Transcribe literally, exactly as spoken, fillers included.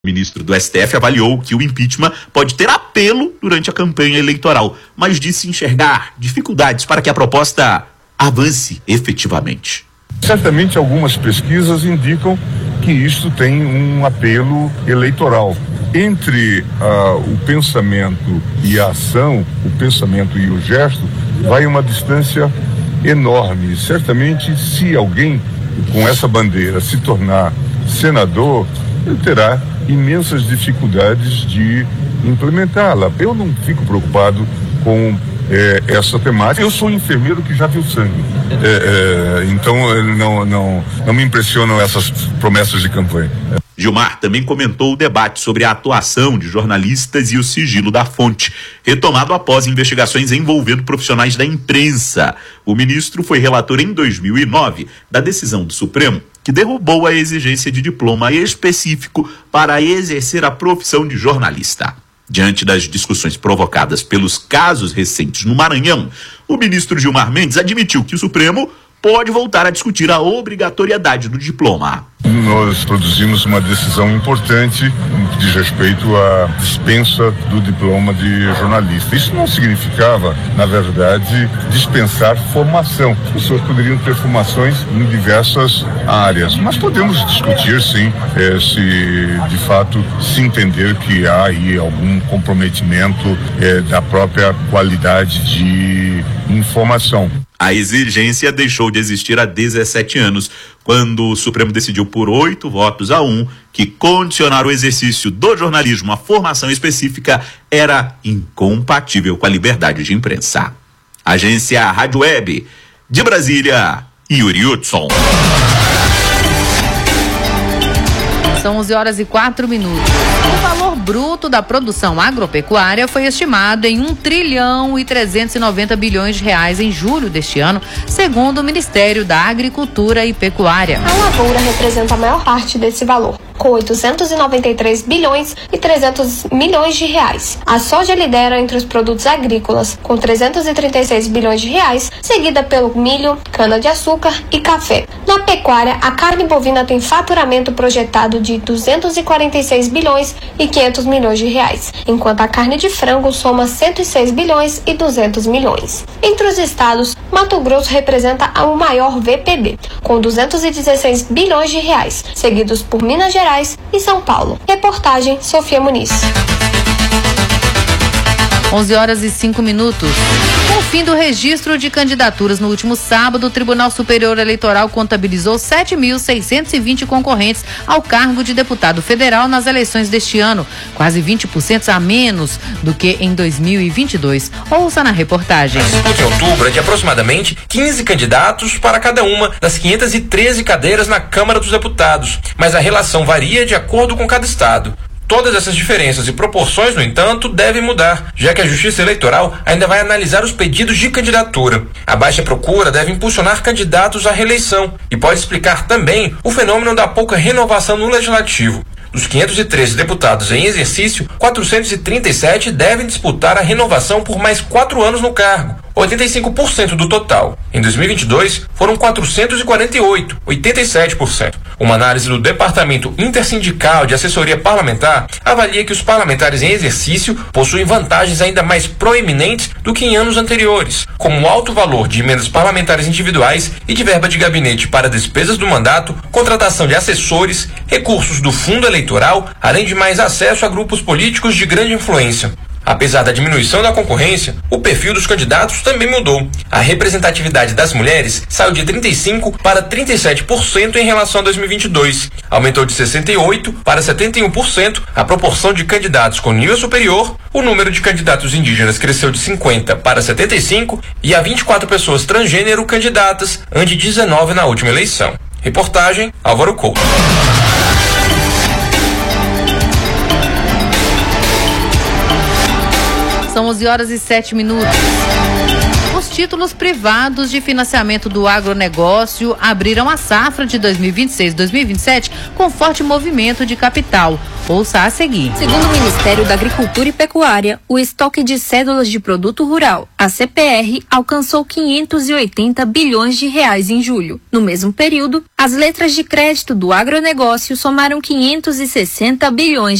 O ministro do S T F avaliou que o impeachment pode ter apelo durante a campanha eleitoral, mas disse enxergar dificuldades para que a proposta avance efetivamente. Certamente algumas pesquisas indicam que isto tem um apelo eleitoral. Entre uh, o pensamento e a ação, o pensamento e o gesto, vai uma distância enorme. Certamente, se alguém com essa bandeira se tornar senador, ele terá imensas dificuldades de implementá-la. Eu não fico preocupado com é, essa temática. Eu sou um enfermeiro que já viu sangue. É, é, então não, não, não me impressionam essas promessas de campanha. Gilmar também comentou o debate sobre a atuação de jornalistas e o sigilo da fonte, retomado após investigações envolvendo profissionais da imprensa. O ministro foi relator em dois mil e nove da decisão do Supremo que derrubou a exigência de diploma específico para exercer a profissão de jornalista. Diante das discussões provocadas pelos casos recentes no Maranhão, o ministro Gilmar Mendes admitiu que o Supremo pode voltar a discutir a obrigatoriedade do diploma. Nós produzimos uma decisão importante no que diz respeito à dispensa do diploma de jornalista. Isso não significava, na verdade, dispensar formação. As pessoas poderiam ter formações em diversas áreas, mas podemos discutir, sim, é, se de fato se entender que há aí algum comprometimento é, da própria qualidade de informação. A exigência deixou de existir há dezessete anos, quando o Supremo decidiu por oito votos a um que condicionar o exercício do jornalismo à formação específica era incompatível com a liberdade de imprensa. Agência Rádio Web, de Brasília, Yuri Hudson. São onze horas e quatro minutos. O valor bruto da produção agropecuária foi estimado em um trilhão e trezentos e noventa bilhões de reais em julho deste ano, segundo o Ministério da Agricultura e Pecuária. A lavoura representa a maior parte desse valor, com oitocentos e noventa e três bilhões e trezentos milhões de reais. A soja lidera entre os produtos agrícolas, com trezentos e trinta e seis bilhões de reais, seguida pelo milho, cana-de-açúcar e café. Na pecuária, a carne bovina tem faturamento projetado de duzentos e quarenta e seis bilhões e quinhentos milhões de reais, enquanto a carne de frango soma cento e seis bilhões e duzentos milhões. Entre os estados, Mato Grosso representa o maior V P B, com duzentos e dezesseis bilhões de reais, seguidos por Minas Gerais e São Paulo. Reportagem Sofia Muniz. onze horas e cinco minutos. Com o fim do registro de candidaturas no último sábado, o Tribunal Superior Eleitoral contabilizou sete mil seiscentos e vinte concorrentes ao cargo de deputado federal nas eleições deste ano, quase vinte por cento a menos do que em dois mil e vinte e dois. Ouça na reportagem. A disputa em outubro é de aproximadamente quinze candidatos para cada uma das quinhentas e treze cadeiras na Câmara dos Deputados, mas a relação varia de acordo com cada estado. Todas essas diferenças e proporções, no entanto, devem mudar, já que a Justiça Eleitoral ainda vai analisar os pedidos de candidatura. A baixa procura deve impulsionar candidatos à reeleição e pode explicar também o fenômeno da pouca renovação no Legislativo. Dos quinhentos e treze deputados em exercício, quatrocentos e trinta e sete devem disputar a renovação por mais quatro anos no cargo, oitenta e cinco por cento do total. Em dois mil e vinte e dois, foram quatrocentos e quarenta e oito, oitenta e sete por cento. Uma análise do Departamento Intersindical de Assessoria Parlamentar avalia que os parlamentares em exercício possuem vantagens ainda mais proeminentes do que em anos anteriores, como o alto valor de emendas parlamentares individuais e de verba de gabinete para despesas do mandato, contratação de assessores, recursos do fundo eleitoral, além de mais acesso a grupos políticos de grande influência. Apesar da diminuição da concorrência, o perfil dos candidatos também mudou. A representatividade das mulheres saiu de trinta e cinco por cento para trinta e sete por cento em relação a dois mil e vinte e dois. Aumentou de sessenta e oito por cento para setenta e um por cento a proporção de candidatos com nível superior, o número de candidatos indígenas cresceu de cinquenta para setenta e cinco e há vinte e quatro pessoas transgênero candidatas, ante dezenove na última eleição. Reportagem Álvaro Couto. São onze horas e sete minutos. Os títulos privados de financiamento do agronegócio abriram a safra de dois mil e vinte e seis dois mil e vinte e sete com forte movimento de capital. Ouça a seguir. Segundo o Ministério da Agricultura e Pecuária, o estoque de cédulas de produto rural, a C P R, alcançou quinhentos e oitenta bilhões de reais em julho. No mesmo período, as letras de crédito do agronegócio somaram quinhentos e sessenta bilhões